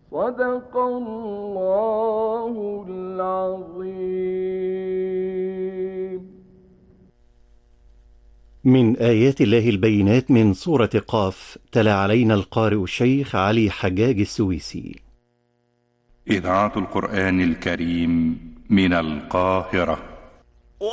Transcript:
صدق الله العظيم. من آيات الله البينات من سورة قاف، تلا علينا القارئ الشيخ علي حجاج السويسي. إذاعة القرآن الكريم من القاهرة.